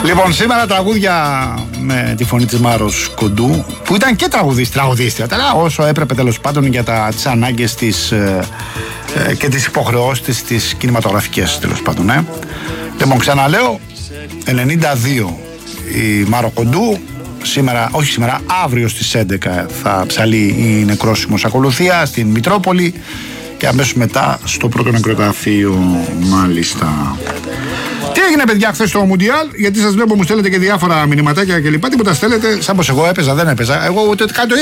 Λοιπόν, σήμερα τραγούδια με τη φωνή της Μάρος Κοντού, που ήταν και τραγουδίστρια, όσο έπρεπε τέλος πάντων για τις ανάγκες της και τις υποχρεώσεις της κινηματογραφικές τέλος πάντων. Λοιπόν, ξαναλέω, 92 η Μάρο Κοντού. Αύριο στις 11 θα ψαλεί η νεκρόσιμος ακολουθία στην Μητρόπολη και αμέσως μετά στο πρώτο νεκροταφείο, μάλιστα. Τι έγινε, παιδιά, χθες στο Μουντιάλ? Γιατί σας βλέπω μου στέλνετε και διάφορα μηνυματάκια και λοιπά. Τίποτα στέλνετε, σαν πως εγώ έπαιζα, δεν έπαιζα. Εγώ ούτε καν το